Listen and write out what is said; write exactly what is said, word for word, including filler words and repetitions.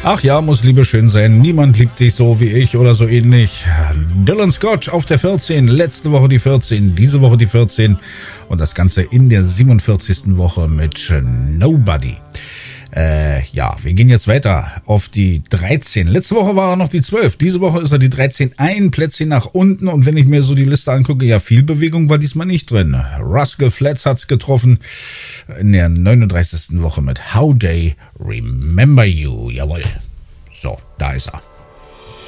Ach ja, muss Liebe schön sein. Niemand liebt dich so wie ich oder so ähnlich. Dylan Scott auf der vierzehn. Letzte Woche die vierzehn, diese Woche die vierzehn. Und das Ganze in der siebenundvierzigsten Woche mit Nobody. Äh, ja, wir gehen jetzt weiter auf die dreizehn. Letzte Woche war er noch die zwölf. Diese Woche ist er die dreizehn. Ein Plätzchen nach unten. Und wenn ich mir so die Liste angucke, ja, viel Bewegung war diesmal nicht drin. Rascal Flatts hat's getroffen in der neununddreißigsten Woche mit How They Remember You. Jawohl. So, da ist er.